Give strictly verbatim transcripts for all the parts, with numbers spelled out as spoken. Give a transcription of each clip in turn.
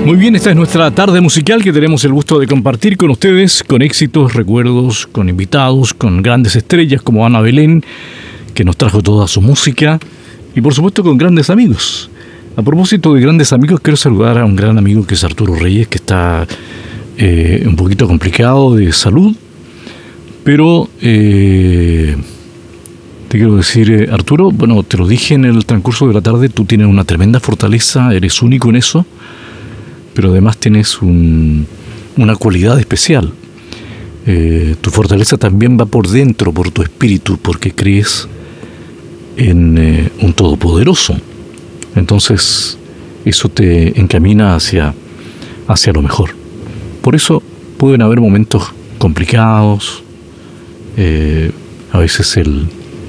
Muy bien, esta es nuestra tarde musical que tenemos el gusto de compartir con ustedes, con éxitos, recuerdos, con invitados, con grandes estrellas como Ana Belén, que nos trajo toda su música, y por supuesto con grandes amigos. A propósito de grandes amigos, quiero saludar a un gran amigo que es Arturo Reyes, que está eh, un poquito complicado de salud, pero eh, te quiero decir, eh, Arturo, bueno, te lo dije en el transcurso de la tarde, tú tienes una tremenda fortaleza, eres único en eso, pero además tienes un, una cualidad especial. Eh, tu fortaleza también va por dentro, por tu espíritu, porque crees en eh, un todopoderoso. Entonces, eso te encamina hacia, hacia lo mejor. Por eso pueden haber momentos complicados, eh, a veces el,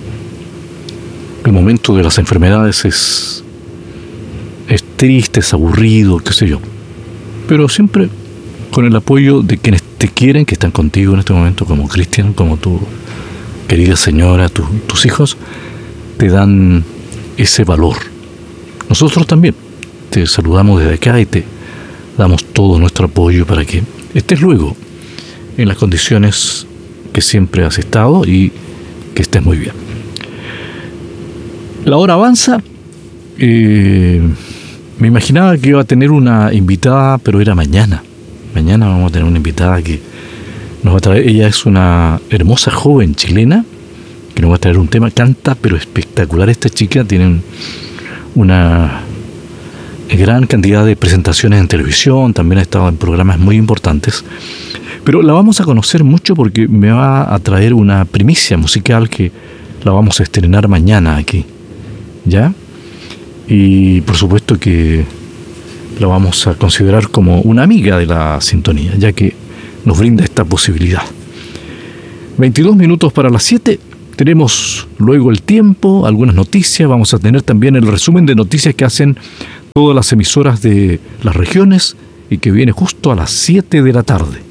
el momento de las enfermedades es, es triste, es aburrido, qué sé yo. Pero siempre con el apoyo de quienes te quieren, que están contigo en este momento, como Cristian, como tu querida señora, tu, tus hijos, te dan ese valor. Nosotros también te saludamos desde acá y te damos todo nuestro apoyo para que estés luego en las condiciones que siempre has estado y que estés muy bien. La hora avanza. Eh, me imaginaba que iba a tener una invitada, pero era mañana. Mañana vamos a tener una invitada que nos va a traer. Ella es una hermosa joven chilena que nos va a traer un tema. Canta, pero espectacular esta chica. Tiene una gran cantidad de presentaciones en televisión. También ha estado en programas muy importantes. Pero la vamos a conocer mucho porque me va a traer una primicia musical que la vamos a estrenar mañana aquí. ¿Ya? Y por supuesto que la vamos a considerar como una amiga de la sintonía, ya que nos brinda esta posibilidad. veintidós minutos para las siete. Tenemos luego el tiempo, algunas noticias. Vamos a tener también el resumen de noticias que hacen todas las emisoras de las regiones y que viene justo a las siete de la tarde.